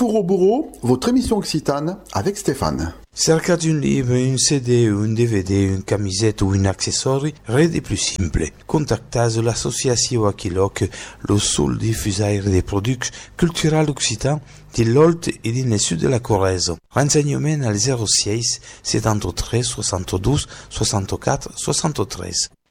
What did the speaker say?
Four au bourreau, votre émission occitane avec Stéphane. Cercate un livre, un CD, un DVD, une camisette ou un accessoire, rien de plus simple. Contactez l'association Aquiloc, le seul diffuseur des produits culturels occitans de l'Olt et du sud de la Corrèze. Renseignements al 06 73 72 64 73.